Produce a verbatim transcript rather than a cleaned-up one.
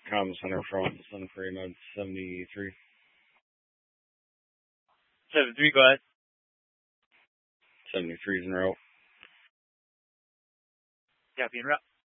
comm center from Sun Prairie Mode seventy-three. seven three, go ahead. seventy-three's en route. Copy, en route.